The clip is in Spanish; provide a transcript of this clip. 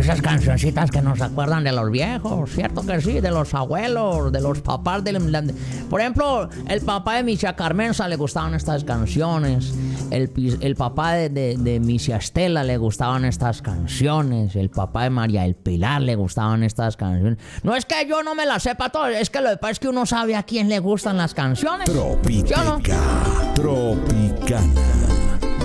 esas cancioncitas que nos acuerdan de los viejos, ¿cierto que sí? De los abuelos, de los papás. Por ejemplo, el papá de Misia Carmenza le gustaban estas canciones. El papá de Misia Estela le gustaban estas canciones. El papá de María del Pilar le gustaban estas canciones. No es que yo no me las sepa todas, es que lo que pasa es que uno sabe a quién le gustan las canciones. Tropiteca, Tropicana.